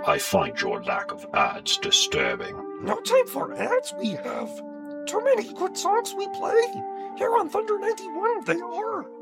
I find your lack of ads disturbing. No time for ads, we have. Too many good songs we play. Here on Thunder 91, they are.